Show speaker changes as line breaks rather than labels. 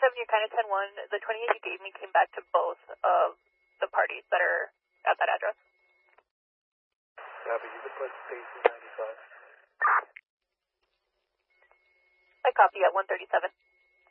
you're kind of 10-1. The 28 you gave me came back to both of the parties that are at that address.
Yeah, but you could put Stacy 95.
I copy at 137.